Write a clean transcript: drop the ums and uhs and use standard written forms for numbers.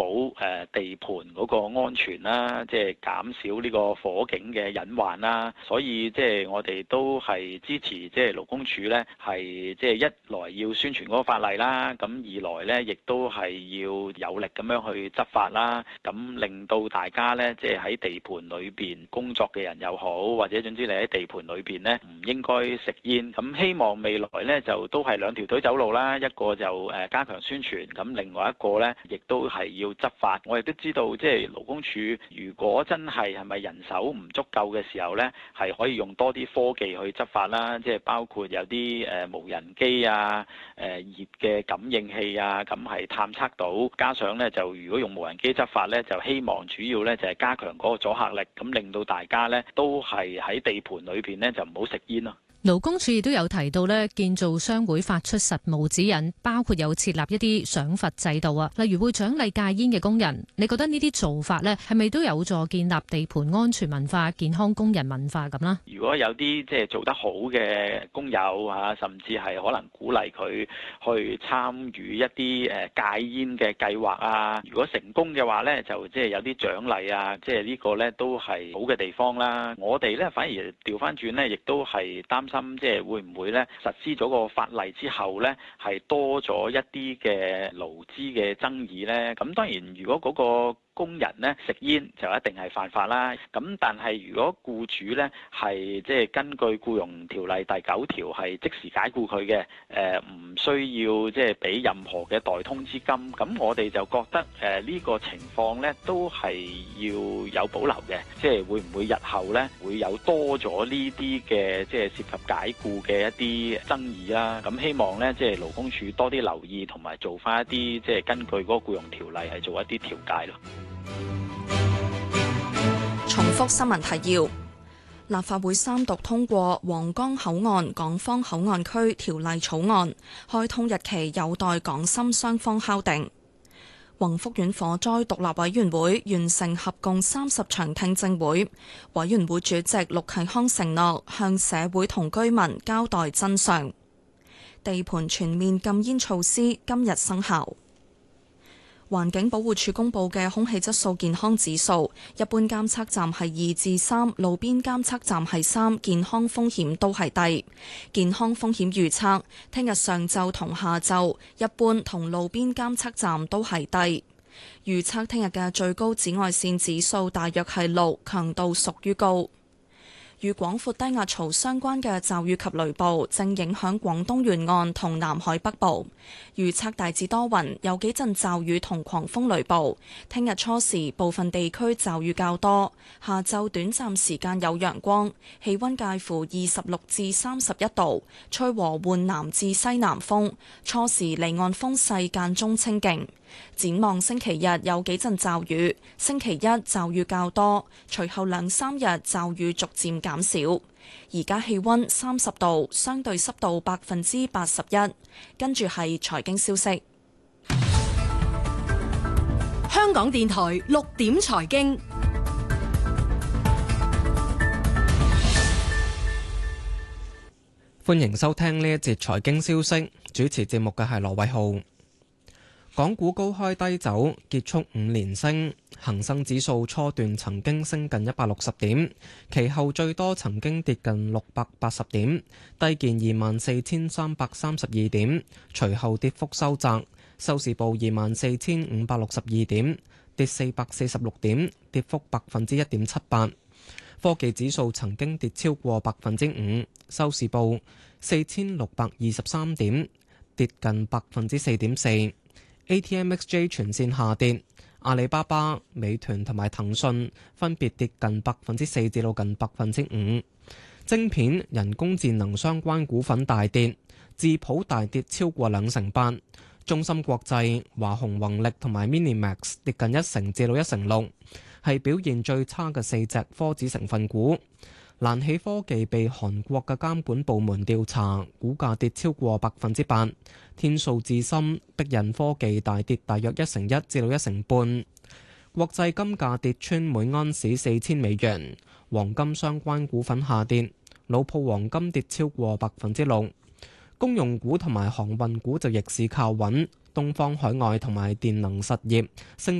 保地盤嗰個安全啦，即係減少呢個火警嘅隱患啦。所以即係我哋都係支持即係勞工處咧，係即係一來要宣傳嗰個法例啦，咁二來咧亦都係要有力咁樣去執法啦，咁令到大家咧即係喺地盤裏邊工作嘅人又好，或者總之你喺地盤裏邊咧唔應該食煙。咁希望未來咧就都係兩條腿走路啦，一個就加強宣傳，咁另外一個咧亦都係要執法。我亦都知道即係勞工處如果真係咪人手唔足夠嘅時候咧，係可以用多啲科技去執法啦，即係包括有啲無人機啊、熱嘅感應器啊，咁係探測到。加上咧就如果用無人機執法咧，就希望主要咧就係加強嗰個阻嚇力，咁令到大家咧都係喺地盤裏邊咧就唔好食煙咯。 勞工處亦都有提到咧，建造商會發出實務指引，包括有設立一啲賞罰制度啊，例如會獎勵戒煙嘅工人。你覺得呢啲做法咧，係咪都有助建立地盤安全文化、健康工人文化咁啦？ 如果有啲即係做得好嘅工友啊，甚至係可能鼓勵佢去參與一啲戒煙嘅計劃啊，如果成功嘅話咧，就即係有啲獎勵啊，即係呢個咧都係好嘅地方啦。我哋咧反而調翻轉咧，亦都係擔心即係會唔會咧實施咗個法例之後咧，係多咗一啲嘅勞資嘅爭議咧。咁當然，如果嗰個工人咧食煙就一定係犯法啦。咁但係如果僱主咧係即係根據僱傭條例第9條係即時解僱佢嘅，唔需要即係俾任何嘅代通知金。咁我哋就覺得呢個情況咧都係要有保留嘅，即係會唔會日後咧會有多咗呢啲嘅即係涉及解僱嘅一啲爭議啦。咁希望咧即係勞工處多啲留意，同埋做翻一啲即係根據嗰個僱傭條例係做一啲調解咯。 重複新聞提要：立法會三讀通過皇崗口岸港方口岸區條例草案，開通日期有待港深雙方敲定。宏福苑火災獨立委員會完成合共30場聽證會，委員會主席陸啟康承諾向社會同居民交代真相。地盤全面禁煙措施今日生效。環境保護署公布嘅空氣質素健康指數，一般監測站係2至3，路邊監測站係3，健康風險都係低。健康風險預測，聽日上晝同下晝，一般同路邊監測站都係低。預測聽日嘅最高紫外線指數大約係6，強度屬於高。與廣闊低壓槽相關嘅驟雨及雷暴正影響廣東沿岸同南海北部，預測大致多雲，有幾陣驟雨同狂風雷暴。聽日初時部分地區驟雨較多，下晝短暫時間有陽光，氣溫介乎26至31度，吹和緩南至西南風，初時離岸風勢間中清勁。展望星期日有幾陣驟雨，星期一驟雨較多，隨後2、3日驟雨逐漸減少。而家氣溫30度，相對濕度81%。跟住係財經消息。 香港電台6點財經， 歡迎收聽呢一節財經消息。主持節目嘅係羅偉浩。港股高開低走，結束5連升，恒生指數初段曾經升近160點，其後最多曾經跌近680點，低見24,332點，隨後跌幅收窄，收市報24,562點，跌446點，跌幅1.78%。科技指數曾經跌超過5%，收市報4,623點，跌近4.4%。ATMXJ 全線下跌，阿里巴巴、美團同埋騰訊分別跌近4%至到近5%。晶片、人工智能相關股份大跌，智譜大跌超過2%。中芯國際、華虹宏力同埋 Minimax 跌近1%至到1.6%，係表現最差嘅4隻科指成分股。瀾起科技被韓國嘅監管部門調查，股價跌超過8%。天數智深、碧印科技大跌大約1%至到1.5%。國際金價跌穿每盎司4000美元，黃金相關股份下跌，老鋪黃金跌超過6%。公用股同埋航運股就逆市靠穩，東方海外同埋電能實業升